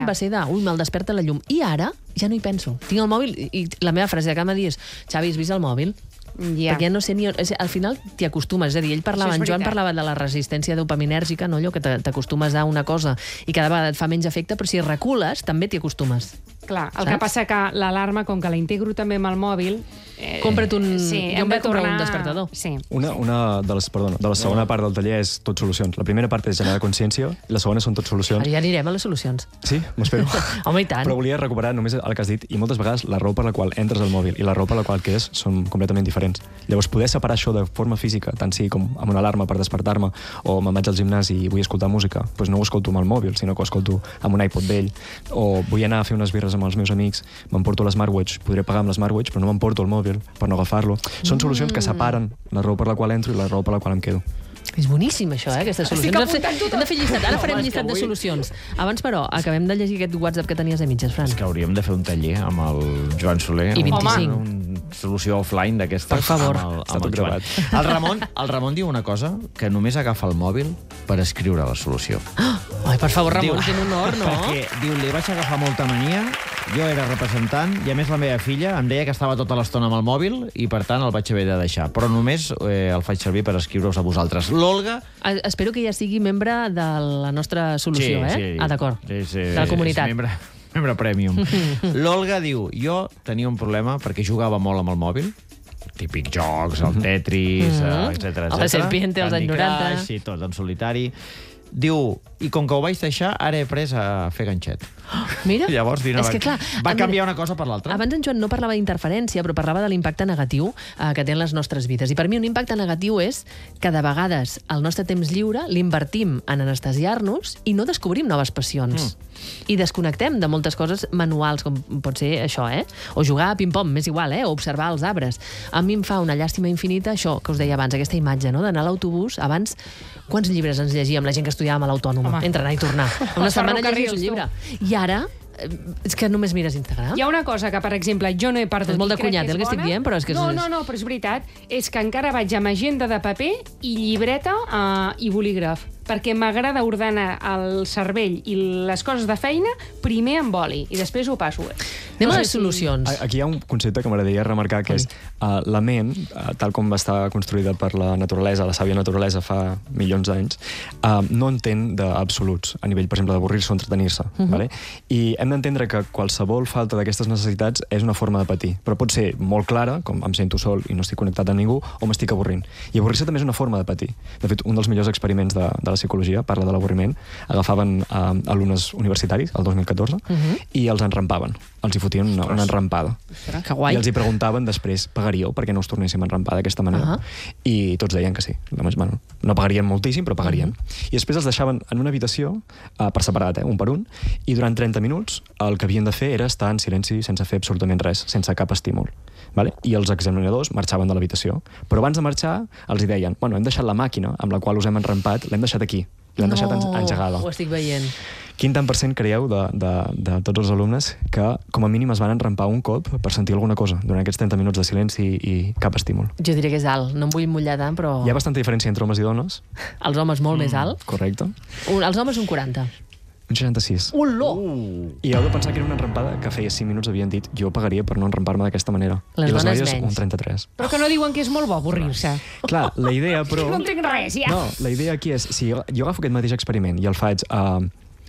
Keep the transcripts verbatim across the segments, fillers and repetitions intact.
va ser de, ui, me'l desperta la llum. I ara ja no hi penso. Tinc el mòbil i la meva frase de cada dia és, Xavi, has vist el mòbil? Yeah. Perquè no sé ni... Al final t'hi acostumes. És a dir, ell parlava, en Joan parlava de la resistència dopaminèrgica, no? Allò que t'acostumes a una cosa i cada vegada et fa menys efecte, però si recules també t'hi acostumes. Clar, el Saps? que passa que l'alarma, com que la integro també amb el mòbil... Eh, Compra't un... Sí, jo em vaig comprar tornar... un despertador. Sí. Una, una de les, perdona, de la segona part del taller és tot solucions. La primera part és generar consciència, i la segona són tot solucions. Ara ja anirem a les solucions. Sí, m'espero. Home, i tant. Però volia recuperar només el que has dit, i moltes vegades la raó per la qual entres al mòbil i la raó per la qual quedes són completament diferents. Llavors, poder separar això de forma física, tant sí com amb una alarma per despertar-me, o me'n vaig al gimnàs i vull escoltar música, doncs no ho escolto amb el mòbil, sinó que ho escolto amb un iPod vell, o vull anar a fer unes birres amb els meus amics, m'emporto l'smartwatch, podré pagar amb l'smartwatch, però no m'emporto el mòbil per no agafar-lo. Són solucions que separen la raó per la qual entro i la raó per la qual em quedo. És boníssim, això, eh, aquestes solucions. Hem de fer llistat. Ara farem llistat de solucions. Abans, però, acabem de llegir aquest WhatsApp que tenies a mitges, Fran. És que hauríem de fer un taller amb el Joan Soler. I vint-i-cinc. Una solució offline d'aquestes. Per favor. Amb el, amb el Joan. El Ramon, el Ramon diu una cosa, que només agafa el mòbil per escriure la solució. Ai, per favor, Ramon, diu, quin honor, no? Perquè, diu, li vaig agafar molta mania, jo era representant, i a més la meva filla em deia que estava tota l'estona amb el mòbil i, per tant, el vaig haver de deixar. Però només eh, el faig servir per escriure-us a vosaltres. L'Olga... Espero que ja sigui membre de la nostra solució, sí, eh? Sí, ah, d'acord. Sí, sí, de la comunitat. És membre, membre premium. L'Olga diu, jo tenia un problema perquè jugava molt amb el mòbil, típic jocs, el Tetris, mm -hmm. etcètera, etcètera. El Serpiente, els anys noranta. Sí, tot en solitari. Diu, i com que ho vaig deixar, ara he après a fer ganxet. Oh, mira, Llavors, vine, és va, que clar... va canviar una cosa per l'altra. Abans en Joan no parlava d'interferència, però parlava de l'impacte negatiu eh, que té en les nostres vides. I per mi un impacte negatiu és que de vegades el nostre temps lliure l'invertim en anestesiar-nos i no descobrim noves passions. Mm. I desconnectem de moltes coses manuals, com pot ser això, eh? O jugar a ping-pong, m'és igual, eh? O observar els arbres. A mi em fa una llàstima infinita això que us deia abans, aquesta imatge, no? D'anar a l'autobús. Abans, quants llibres ens llegíem la gent que estudiàvem a l'Autònoma? Entre anar i tornar. Una setmana llegies un llibre. I ara, és que només mires Instagram. Hi ha una cosa que, per exemple, jo no he perdut. És molt de cunyat, el que estic dient, però és que... No, no, no, però és veritat. És que encara vaig amb agenda de paper i llibreta uh, i bolígraf, perquè m'agrada ordenar el cervell i les coses de feina primer amb boli, i després ho passo. Anem no a les si... solucions. Aquí hi ha un concepte que m'agradaria remarcar, que és uh, la ment, uh, tal com va estar construïda per la naturalesa, la sàvia naturalesa fa milions d'anys, uh, no entén d'absoluts, a nivell, per exemple, d'avorrir-se o entretenir-se. Uh -huh. Vale? I hem d'entendre que qualsevol falta d'aquestes necessitats és una forma de patir, però pot ser molt clara, com em sento sol i no estic connectat amb ningú, o m'estic avorrint. I avorrir-se també és una forma de patir. De fet, un dels millors experiments de, de la psicologia parla de l'avorriment. Agafaven uh, alumnes universitaris, el dos mil catorze, uh -huh. i els enrampaven. Els hi fotien una, una enrampada. Ostres, que guai. I els hi preguntaven després, pagaríeu perquè no us tornéssim a enrampar d'aquesta manera? Uh -huh. I tots deien que sí. Bueno, no pagarien moltíssim, però pagarien. Uh -huh. I després els deixaven en una habitació, uh, per separat, eh, un per un, i durant trenta minuts el que havien de fer era estar en silenci sense fer absolutament res, sense cap estímul. Vale? I els examinadors marxaven de l'habitació. Però abans de marxar els hi deien, bueno, hem deixat la màquina amb la qual us hem enrampat, l'hem deixat aquí. L'hem no, deixat engegada. Ho estic veient. Quin tant per cent creieu de, de, de tots els alumnes que com a mínim es van enrampar un cop per sentir alguna cosa durant aquests trenta minuts de silenci i, i cap estímul? Jo diria que és alt. No em vull mullar tant, però... Hi ha bastanta diferència entre homes i dones. Els homes molt mm, més alt. Correcte. Un, els homes un quaranta. Un seixanta-sis. Oló! Uh. I heu de pensar que era una enrampada que feia cinc minuts havien dit jo pagaria per no enrampar-me d'aquesta manera. Les I les dones noies menys. un trenta-tres. Però que no diuen que és molt bo avorrir-se. Clar, la idea, però... No entenc res, ja. No, la idea aquí és, si jo agafo aquest mateix experiment i el faig uh,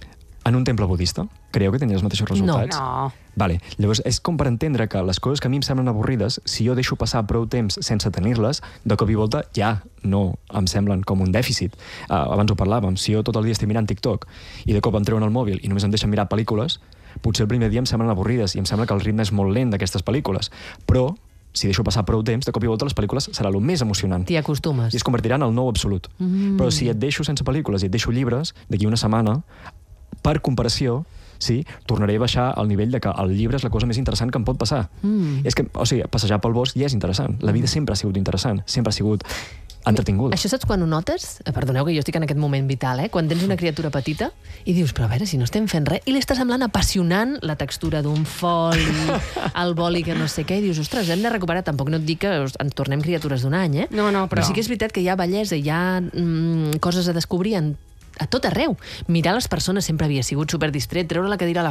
en un temple budista, creieu que tenia els mateixos resultats? No. no. Vale. Llavors, és com per entendre que les coses que a mi em semblen avorrides, si jo deixo passar prou temps sense tenir-les, de cop i volta ja no em semblen com un dèficit. Uh, abans ho parlàvem, si jo tot el dia estic mirant TikTok i de cop em treuen el mòbil i només em deixen mirar pel·lícules, potser el primer dia em semblen avorrides i em sembla que el ritme és molt lent d'aquestes pel·lícules. Però si deixo passar prou temps, de cop i volta les pel·lícules serà el més emocionant. T'hi acostumes. I es convertirà en el nou absolut. Mm. Però si et deixo sense pel·lícules i et deixo llibres, d'aquí una setmana, per comparació, sí, tornaré a baixar al nivell de que el llibre és la cosa més interessant que em pot passar. Mm. És que, o sigui, passejar pel bosc ja és interessant. La vida sempre ha sigut interessant, sempre ha sigut entretinguda. Això saps quan ho notes? Perdoneu que jo estic en aquest moment vital, eh? Quan tens una criatura petita i dius, però a veure, si no estem fent res, i li està semblant apassionant la textura d'un foli, el boli que no sé què, i dius, ostres, hem de recuperar, tampoc no et dic que ens tornem criatures d'un any, eh? No, no, però... Però sí que és veritat que hi ha bellesa, hi ha mm, coses a descobrir en a tot arreu. Mirar les persones sempre havia sigut superdistret, treure la cadira a la